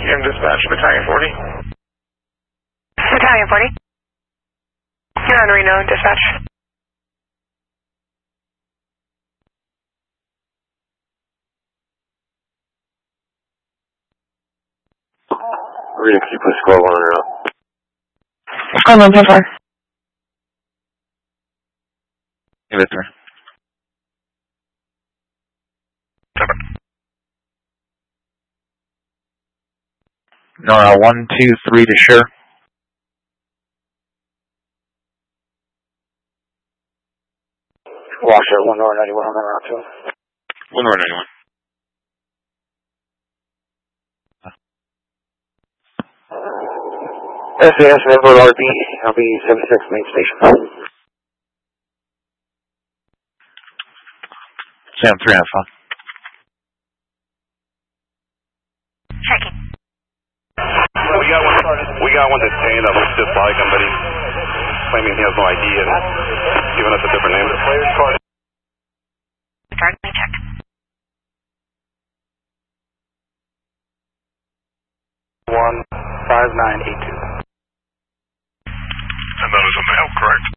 PM dispatch, Battalion 40. Battalion 40. You're on Reno, dispatch. Reno, can you put squad 1 on her up? Squad 1, so far. Give it to her. Nora 123 to sure. Washout 1 Nora 91 on that route too. 1 Nora 91. SAS and Edward RB 76 main station. Sam 3 on phone. Checking. We got one detained that looks just like him, but he's claiming he has no ID and giving us a different name. Starting check. One 5982. And that is a male, correct?